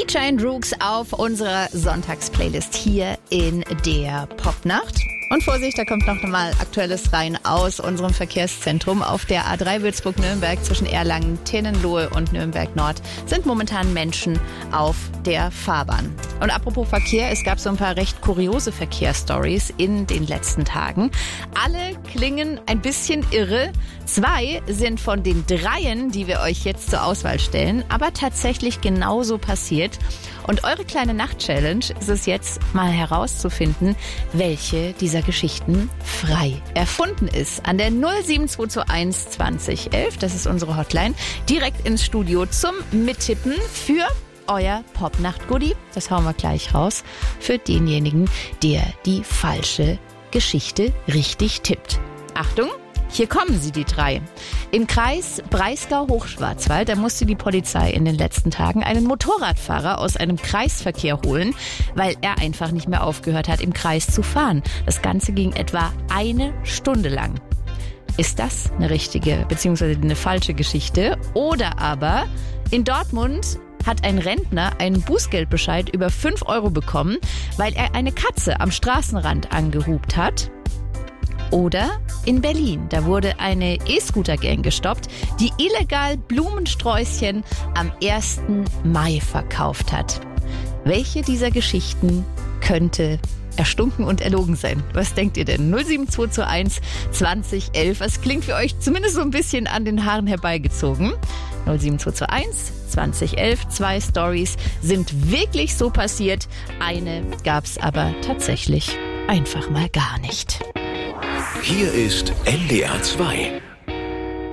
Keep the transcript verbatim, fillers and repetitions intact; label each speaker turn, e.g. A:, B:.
A: Die Giant Rooks auf unserer Sonntagsplaylist hier in der Popnacht. Und Vorsicht, da kommt noch mal Aktuelles rein aus unserem Verkehrszentrum. Auf der A drei Würzburg-Nürnberg zwischen Erlangen, Tennenlohe und Nürnberg Nord sind momentan Menschen auf der Fahrbahn. Und apropos Verkehr, es gab so ein paar recht kuriose Verkehrsstories in den letzten Tagen. Alle klingen ein bisschen irre. Zwei sind von den dreien, die wir euch jetzt zur Auswahl stellen, aber tatsächlich genauso passiert. Und eure kleine Nacht-Challenge ist es jetzt mal herauszufinden, welche dieser Geschichten frei erfunden ist. An der null sieben zwei zwei eins zwanzig elf, das ist unsere Hotline, direkt ins Studio zum Mittippen für euer Popnacht-Goodie. Das hauen wir gleich raus für denjenigen, der die falsche Geschichte richtig tippt. Achtung! Hier kommen sie, die drei. Im Kreis Breisgau-Hochschwarzwald, da musste die Polizei in den letzten Tagen einen Motorradfahrer aus einem Kreisverkehr holen, weil er einfach nicht mehr aufgehört hat, im Kreis zu fahren. Das Ganze ging etwa eine Stunde lang. Ist das eine richtige bzw. eine falsche Geschichte? Oder aber in Dortmund hat ein Rentner einen Bußgeldbescheid über fünf Euro bekommen, weil er eine Katze am Straßenrand angehupt hat? Oder in Berlin, da wurde eine E-Scooter-Gang gestoppt, die illegal Blumensträußchen am ersten Mai verkauft hat. Welche dieser Geschichten könnte erstunken und erlogen sein? Was denkt ihr denn? null sieben zwei zwei eins zwanzig elf, was klingt für euch zumindest so ein bisschen an den Haaren herbeigezogen? null sieben zwei zwei eins zwanzig elf, zwei Stories sind wirklich so passiert, eine gab's aber tatsächlich einfach mal gar nicht.
B: Hier ist N D R zwei.